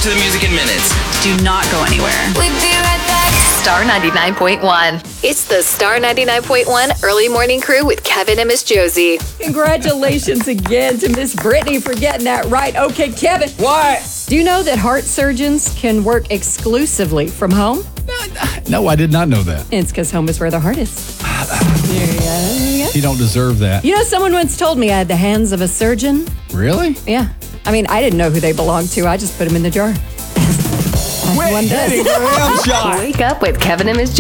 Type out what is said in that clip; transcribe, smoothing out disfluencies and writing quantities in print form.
to the music in minutes. Do not go anywhere. We'll be right back. Star 99.1. It's the Star 99.1 Early Morning Crew with Kevin and Miss Josie. Congratulations again to Miss Brittany for getting that right. Okay, Kevin. What? Do you know that heart surgeons can work exclusively from home? No, I did not know that. It's because home is where the heart is. There you go. You don't deserve that. You know, someone once told me I had the hands of a surgeon. Really? Yeah. I mean, I didn't know who they belonged to. I just put them in the jar. One does. Hitting the rim shot. Wake up with Kevin and Miss